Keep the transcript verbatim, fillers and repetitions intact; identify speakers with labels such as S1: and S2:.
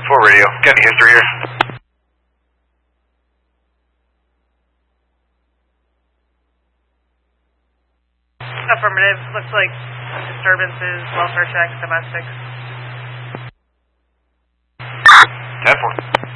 S1: four radio. Got any history here?
S2: Affirmative. Looks like disturbances, welfare check, domestic.
S1: ten four.